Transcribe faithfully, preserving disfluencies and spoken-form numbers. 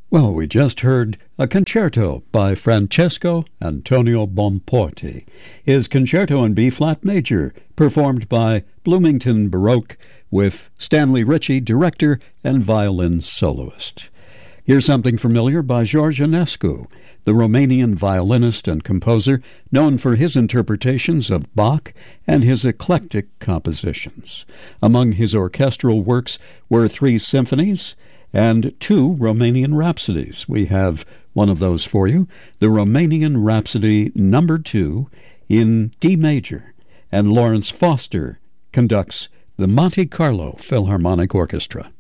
Well, we just heard a concerto by Francesco Antonio Bonporti. His concerto in B-flat major, performed by Bloomington Baroque with Stanley Ritchie, director and violin soloist. Here's something familiar by George Enescu, the Romanian violinist and composer known for his interpretations of Bach and his eclectic compositions. Among his orchestral works were three symphonies and two Romanian rhapsodies. We have one of those for you, the Romanian Rhapsody Number Two in D major, and Lawrence Foster conducts the Monte Carlo Philharmonic Orchestra.